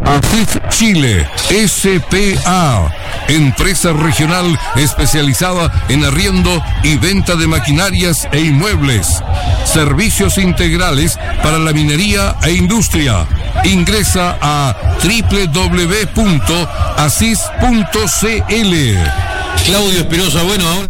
ASIS Chile, S.P.A., empresa regional especializada en arriendo y venta de maquinarias e inmuebles. Servicios integrales para la minería e industria. Ingresa a www.asis.cl. Claudio Espinosa, bueno, ahora...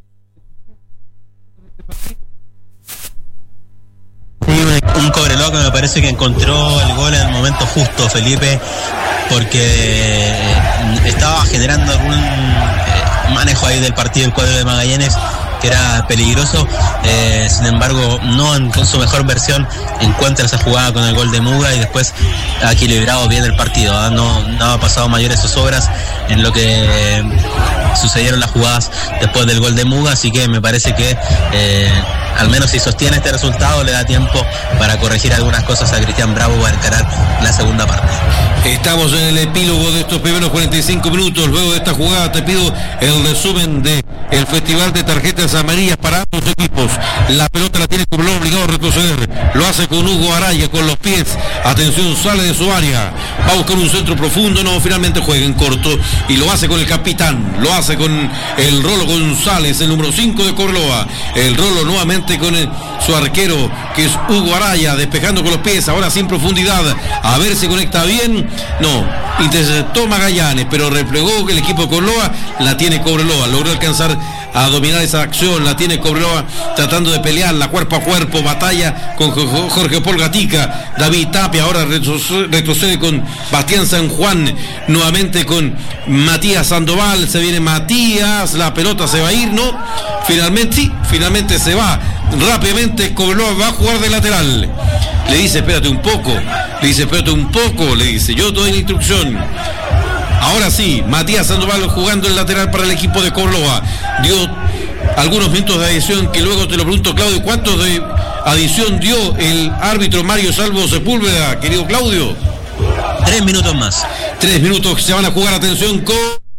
Un Cobreloa que me parece que encontró el gol en el momento justo, Felipe, porque estaba generando algún manejo ahí del partido del cuadro de Magallanes que era peligroso, sin embargo no en su mejor versión encuentra esa jugada con el gol de Muga y después ha equilibrado bien el partido, ¿eh? No ha pasado mayores zozobras en lo que sucedieron las jugadas después del gol de Muga, así que me parece que al menos si sostiene este resultado le da tiempo para corregir algunas cosas a Cristian Bravo para encarar la segunda parte. Estamos en el epílogo de estos primeros 45 minutos. Luego de esta jugada te pido el resumen de el festival de tarjetas amarillas para ambos equipos. La pelota la tiene Cobreloa obligado a retroceder, lo hace con Hugo Araya con los pies, atención, sale de su área, va a buscar un centro profundo, no, finalmente juega en corto y lo hace con el capitán, lo hace con el Rolo González, el número 5 de Cobreloa. El Rolo nuevamente con su arquero que es Hugo Araya, despejando con los pies, ahora sin profundidad, a ver si conecta bien. No, interceptó Magallanes, pero replegó el equipo de Cobreloa, la tiene Cobreloa, logró alcanzar a dominar esa acción, la tiene Cobreloa tratando de pelearla cuerpo a cuerpo, batalla con Jorge Paul Gatica, David Tapia, ahora retrocede con Bastián San Juan, nuevamente con Matías Sandoval, se viene Matías, la pelota se va a ir, ¿no? Finalmente se va, rápidamente Cobreloa va a jugar de lateral, le dice espérate un poco, le dice yo doy la instrucción. Ahora sí, Matías Sandoval jugando el lateral para el equipo de Cobreloa. Dio algunos minutos de adición que luego te lo pregunto, Claudio, ¿cuántos de adición dio el árbitro Mario Salvo Sepúlveda, querido Claudio? 3 minutos más. 3 minutos que se van a jugar, atención, con...